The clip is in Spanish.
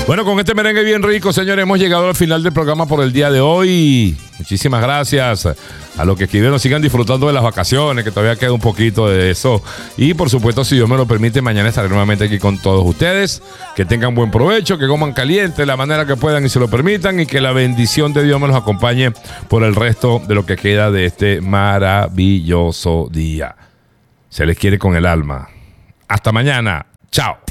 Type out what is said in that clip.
Bueno, con este merengue bien rico, señores, hemos llegado al final del programa por el día de hoy. Muchísimas gracias a los que escribieron. Sigan disfrutando de las vacaciones, que todavía queda un poquito de eso. Y por supuesto, si Dios me lo permite, mañana estaré nuevamente aquí con todos ustedes. Que tengan buen provecho, que coman caliente de la manera que puedan y se lo permitan. Y que la bendición de Dios me los acompañe por el resto de lo que queda de este maravilloso día. Se les quiere con el alma. Hasta mañana. Chao.